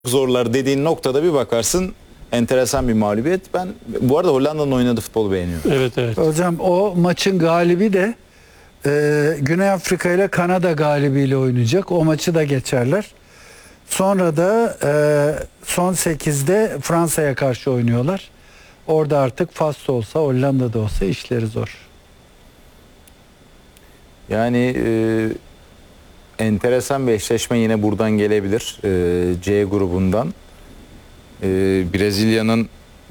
zorlar dediğin noktada bir bakarsın enteresan bir mağlubiyet. Ben bu arada Hollanda'nın oynadığı futbolu beğeniyorum. Evet evet. Hocam o maçın galibi de Güney Afrika ile Kanada galibiyle oynayacak. O maçı da geçerler. Sonra da son 8'de Fransa'ya karşı oynuyorlar. Orada artık Fas'ta olsa, Hollanda'da olsa işleri zor. Yani enteresan bir eşleşme yine buradan gelebilir. C grubundan. Brezilya'nın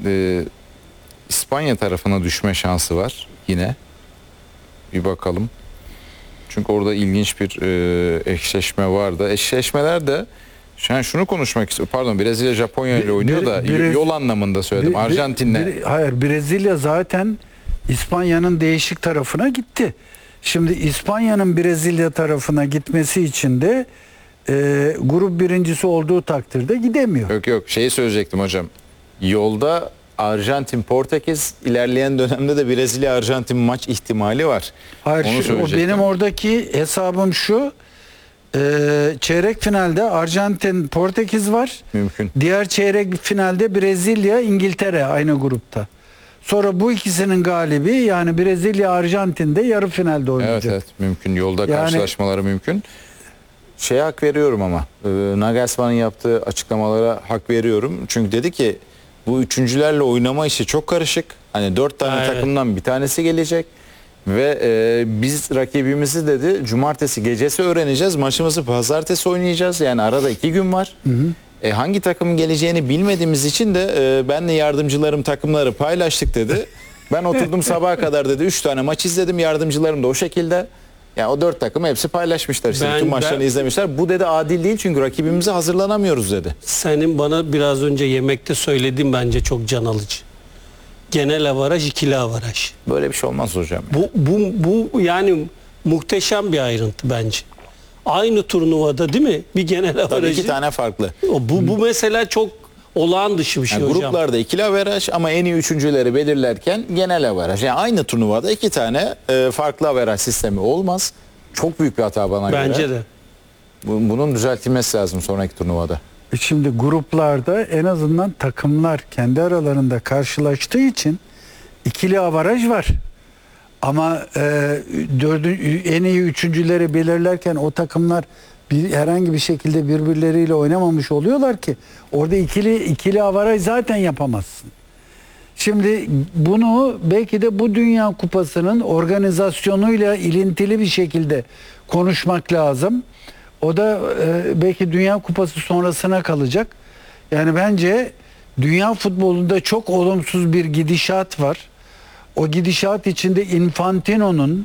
İspanya tarafına düşme şansı var yine. Bir bakalım. Çünkü orada ilginç bir eşleşme vardı. Eşleşmeler de şunu konuşmak istiyorum. Pardon, Brezilya Japonya ile oynuyor da yol anlamında söyledim. Arjantin'le. Hayır, Brezilya zaten İspanya'nın değişik tarafına gitti. Şimdi İspanya'nın Brezilya tarafına gitmesi için de grup birincisi olduğu takdirde gidemiyor. Yok şeyi söyleyecektim hocam. Yolda Arjantin, Portekiz, ilerleyen dönemde de Brezilya Arjantin maç ihtimali var. Hayır, o benim oradaki hesabım şu. Çeyrek finalde Arjantin, Portekiz var. Mümkün. Diğer çeyrek finalde Brezilya, İngiltere aynı grupta. Sonra bu ikisinin galibi, yani Brezilya, Arjantin'de yarı finalde oynayacak. Evet mümkün. Yolda karşılaşmaları mümkün. Şeye hak veriyorum ama Nagelsmann'ın yaptığı açıklamalara hak veriyorum. Çünkü dedi ki bu üçüncülerle oynama işi çok karışık. Hani 4 tane takımdan bir tanesi gelecek. Ve biz rakibimizi dedi cumartesi gecesi öğreneceğiz. Maçımızı pazartesi oynayacağız. Yani arada 2 gün var. Hangi takımın geleceğini bilmediğimiz için de benle yardımcılarım takımları paylaştık dedi. Ben oturdum sabaha kadar dedi 3 tane maç izledim. Yardımcılarım da o şekilde. Yani o 4 takımı hepsi paylaşmışlar. İşte bütün maçlarını izlemişler. Bu dedi adil değil çünkü rakibimize hazırlanamıyoruz dedi. Senin bana biraz önce yemekte söylediğin bence çok can alıcı. Genel avaraj, ikili avaraj. Böyle bir şey olmaz hocam. Bu yani muhteşem bir ayrıntı bence. Aynı turnuvada değil mi? Bir genel avarajı. Tabii 2 tane farklı. Bu mesela çok olağan dışı bir şey hocam. Gruplarda ikili averaj ama en iyi üçüncüleri belirlerken genel averaj. Yani aynı turnuvada 2 tane farklı averaj sistemi olmaz. Çok büyük bir hata bana göre. Bence de. Bunun düzeltilmesi lazım sonraki turnuvada. Şimdi gruplarda en azından takımlar kendi aralarında karşılaştığı için ikili avaraj var. Ama en iyi üçüncüleri belirlerken o takımlar herhangi bir şekilde birbirleriyle oynamamış oluyorlar ki orada ikili avaraj zaten yapamazsın. Şimdi bunu belki de bu Dünya Kupası'nın organizasyonuyla ilintili bir şekilde konuşmak lazım. O da belki Dünya Kupası sonrasına kalacak. Yani bence dünya futbolunda çok olumsuz bir gidişat var. O gidişat içinde Infantino'nun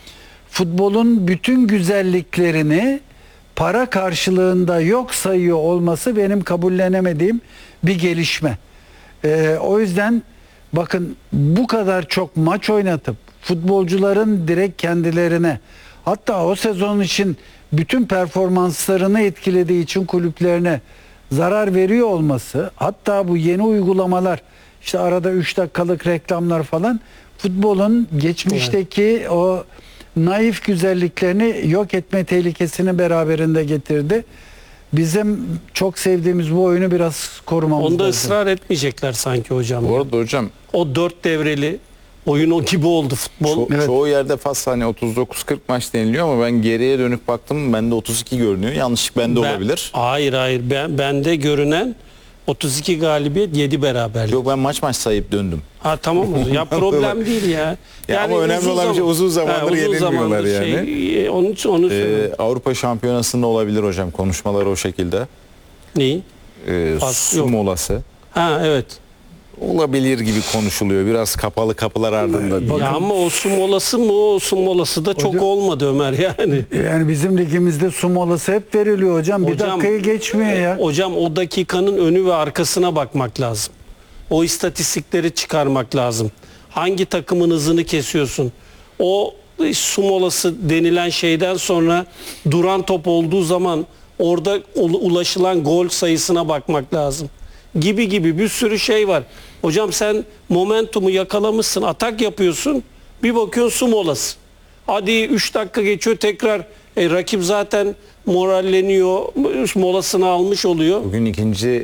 futbolun bütün güzelliklerini para karşılığında yok sayıyor olması benim kabullenemediğim bir gelişme. O yüzden bakın bu kadar çok maç oynatıp futbolcuların direkt kendilerine, hatta o sezon için bütün performanslarını etkilediği için kulüplerine zarar veriyor olması, hatta bu yeni uygulamalar, işte arada 3 dakikalık reklamlar falan, futbolun geçmişteki o naif güzelliklerini yok etme tehlikesini beraberinde getirdi. Bizim çok sevdiğimiz bu oyunu biraz korumamız lazım. Onda ısrar etmeyecekler sanki hocam. Bu arada hocam o 4 devreli oyun o gibi oldu futbol. Çoğu yerde fas hani 39-40 maç deniliyor ama ben geriye dönüp baktım, bende 32 görünüyor. Yanlışlık bende olabilir. Hayır bende görünen 32 galibiyet 7 beraberlik. Yok, ben maç sayıp döndüm. Ha tamam o zaman. Ya problem değil ya. Yani ama önemli olan bir şey, uzun zamandır yenilmiyorlar yani. Onun için onu söylüyorum. Avrupa Şampiyonası'nda olabilir hocam. Konuşmalar o şekilde. Neyi? Su molası. Ha evet. Olabilir gibi konuşuluyor. Biraz kapalı kapılar ardında. Ya ama o su molası mı? O su molası da çok olmadı Ömer yani. Yani bizim ligimizde su molası hep veriliyor hocam. Bir dakikayı geçmiyor ya. Hocam o dakikanın önü ve arkasına bakmak lazım. O istatistikleri çıkarmak lazım. Hangi takımın hızını kesiyorsun? O su molası denilen şeyden sonra duran top olduğu zaman orada ulaşılan gol sayısına bakmak lazım. Gibi bir sürü şey var. Hocam sen momentumu yakalamışsın, atak yapıyorsun, bir bakıyorsun su molası. Hadi 3 dakika geçiyor, tekrar Rakip zaten moralleniyor, molasını almış oluyor. Bugün ikinci